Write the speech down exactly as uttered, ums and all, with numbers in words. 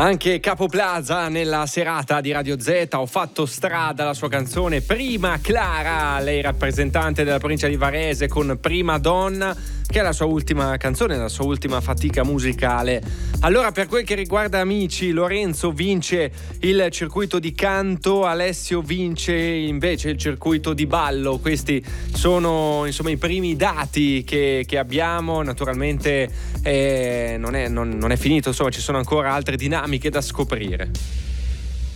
Anche Capo Plaza nella serata di Radio Z, Ho fatto strada, la sua canzone Prima Clara, lei rappresentante della provincia di Varese con Prima Donna, che è la sua ultima canzone, la sua ultima fatica musicale. Allora, per quel che riguarda Amici, Lorenzo vince il circuito di canto, Alessio vince invece il circuito di ballo. Questi sono insomma i primi dati che, che abbiamo. Naturalmente eh, non, è, non, non è finito, insomma ci sono ancora altre dinamiche da scoprire.